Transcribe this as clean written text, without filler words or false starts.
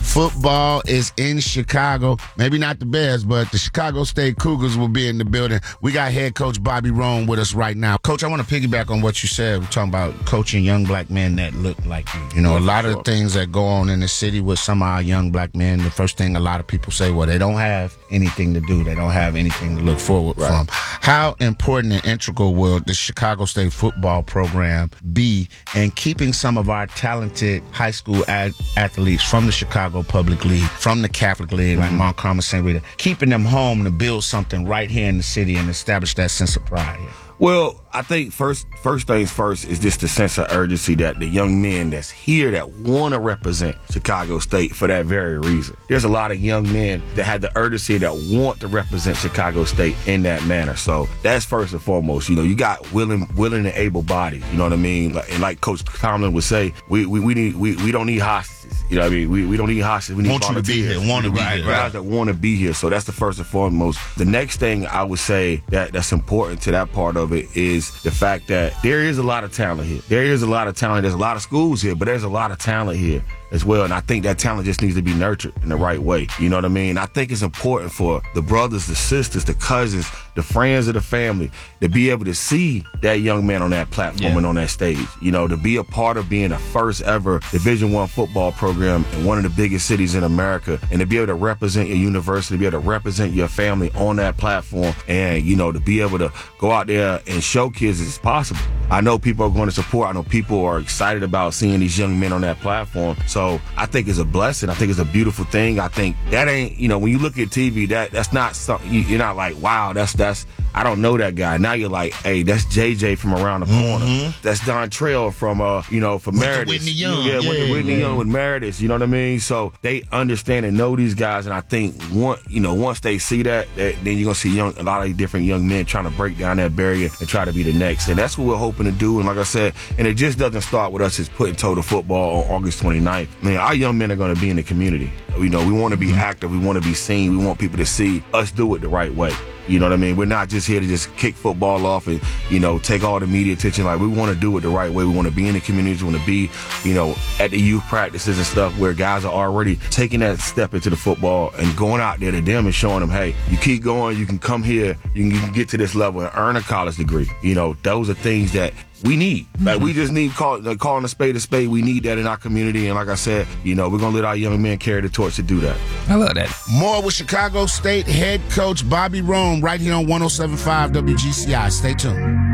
Football is in Chicago. Maybe not the Bears, but the Chicago State Cougars will be in the building. We got head coach Bobby Roan with us right now. Coach, I want to piggyback on what you said. We're talking about coaching young black men that look like you. You know, a lot of things that go on in the city with some of our young black men, the first thing a lot of people say, well, they don't have anything to do. They don't have anything to look forward from. How important and integral will the Chicago State football program be in keeping some of our talented high school athletes from the Chicago Public League, from the Catholic League, like Mount Carmel, St. Rita, keeping them home to build something right here in the city and establish that sense of pride here? Well, I think first things first is just the sense of urgency that the young men that's here that want to represent Chicago State for that very reason. There's a lot of young men that have the urgency that want to represent Chicago State in that manner. So that's first and foremost. You know, you got willing and able bodies. You know what I mean? Like Coach Tomlin would say, we don't need hostages. You know what I mean? We don't need hostages. We need volunteers. Want you to be here. Want to be here. Guys that want to be here. So that's the first and foremost. The next thing I would say that's important to that part of it is the fact that there is a lot of talent here. There is a lot of talent. There's a lot of schools here, but there's a lot of talent here as well. And I think that talent just needs to be nurtured in the right way. You know what I mean? I think it's important for the brothers, the sisters, the cousins, the friends of the family to be able to see that young man on that platform and on that stage. You know, to be a part of being the first ever Division I football program in one of the biggest cities in America, and to be able to represent your university, to be able to represent your family on that platform, and, you know, to be able to go out there and show kids it's possible. I know people are going to support. I know people are excited about seeing these young men on that platform. So I think it's a blessing. I think it's a beautiful thing. I think that ain't, you know, when you look at TV, that's not something, you're not like, wow, that's I don't know that guy. Now you're like, hey, that's JJ from around the corner. That's Dontrell from, from Meredith. Whitney Young. Whitney Young with Meredith. You know what I mean? So they understand and know these guys. And I think once they see that, then you're going to see a lot of different young men trying to break down that barrier and try to be the next. And that's what we're hoping to do. And like I said, and it just doesn't start with us just putting toe to football on August 29th. I mean, our young men are going to be in the community. You know, we want to be active. We want to be seen. We want people to see us do it the right way. You know what I mean? We're not just here to just kick football off and, take all the media attention. Like, we want to do it the right way. We want to be in the communities. We want to be, at the youth practices and stuff where guys are already taking that step into the football and going out there to them and showing them, hey, you keep going, you can come here, you can get to this level and earn a college degree. You know, those are things that we need. Like, we just need calling a spade a spade. We need that in our community. And like I said, we're going to let our young men carry the torch to do that. I love that. More with Chicago State head coach Bobby Roan right here on 107.5 WGCI. Stay tuned.